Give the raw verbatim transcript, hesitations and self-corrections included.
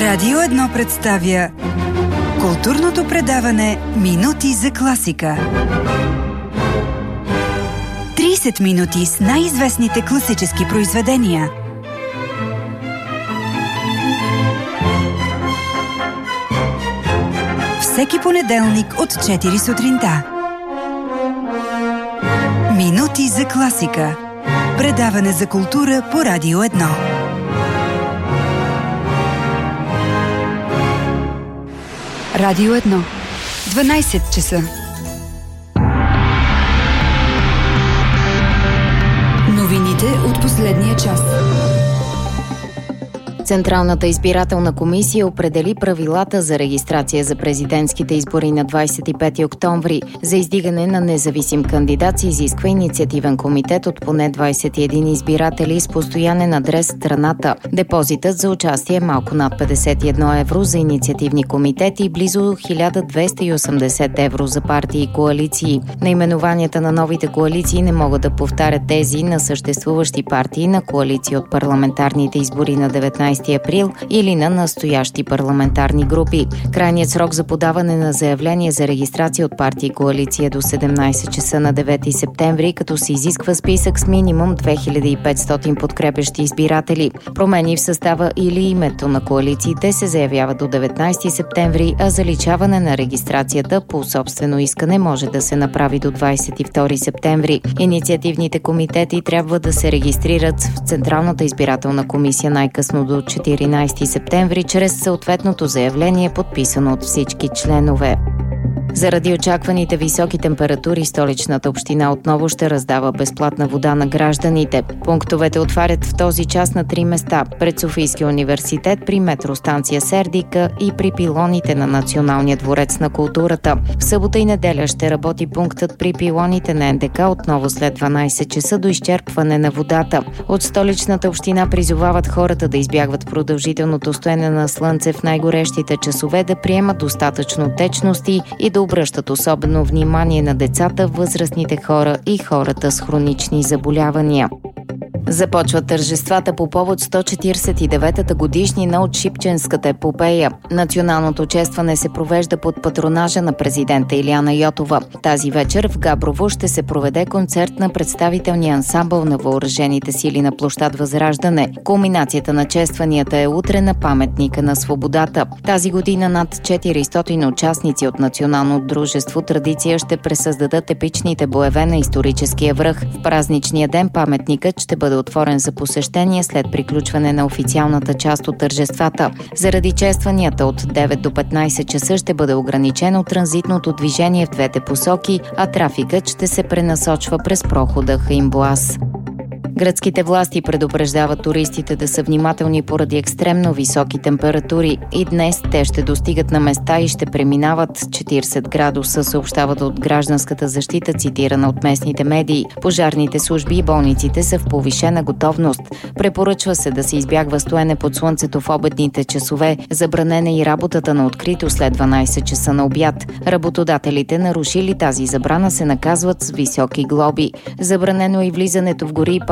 Радио едно представя културното предаване Минути за класика. трийсет минути с най-известните класически произведения. Всеки понеделник от четири сутринта. Минути за класика. Предаване за култура по Радио едно. Радио едно. дванайсет часа. Новините от последния час. Централната избирателна комисия определи правилата за регистрация за президентските избори на двадесет и пети октомври. За издигане на независим кандидат се изисква инициативен комитет от поне двадесет и един избиратели с постоянен адрес в страната. Депозитът за участие е малко над петдесет и едно евро за инициативни комитети и близо хиляда двеста и осемдесет евро за партии и коалиции. Наименованията на новите коалиции не могат да повтарят тези на съществуващи партии на коалиции от парламентарните избори на деветнадесети април или на настоящи парламентарни групи. Крайният срок за подаване на заявление за регистрация от партии и коалиции е до седемнадесет часа на девети септември, като се изисква списък с минимум две хиляди и петстотин подкрепящи избиратели. Промени в състава или името на коалициите се заявяват до деветнадесети септември, а заличаване на регистрацията по собствено искане може да се направи до двадесет и втори септември. Инициативните комитети трябва да се регистрират в Централната избирателна комисия най-късно до четиринадесети септември чрез съответното заявление, подписано от всички членове. Заради очакваните високи температури, столичната община отново ще раздава безплатна вода на гражданите. Пунктовете отварят в този час на три места – пред Софийския университет, при метростанция Сердика и при пилоните на Националния дворец на културата. В събота и неделя ще работи пунктът при пилоните на ен де ка отново след дванадесет часа до изчерпване на водата. От столичната община призовават хората да избягват продължителното стоене на слънце в най-горещите часове, да приемат достатъчно течности и да обръщат особено внимание на децата, възрастните хора и хората с хронични заболявания. Започват тържествата по повод сто четиридесет и деветата годишнина от Шипченската епопея. Националното честване се провежда под патронажа на президента Илияна Йотова. Тази вечер в Габрово ще се проведе концерт на представителния ансамбъл на въоръжените сили на площад Възраждане. Кулминацията на честванията е утре на паметника на свободата. Тази година над четиристотин участници от Национално дружество Традиция ще пресъздадат епичните боеве на историческия връх. В празничния ден паметникът ще бъде отворен за посещение след приключване на официалната част от тържествата. Заради честванията от девет до петнадесет часа ще бъде ограничено транзитното движение в двете посоки, а трафикът ще се пренасочва през прохода Хаинбоаз. Гръцките власти предупреждават туристите да са внимателни поради екстремно високи температури. И днес те ще достигат на места и ще преминават четиридесет градуса, съобщават от гражданската защита, цитирана от местните медии. Пожарните служби и болниците са в повишена готовност. Препоръчва се да се избягва стоене под слънцето в обедните часове. Забранена и работата на открито след дванадесет часа на обяд. Работодателите, нарушили тази забрана, се наказват с високи глоби. Забранено е и влизането в гори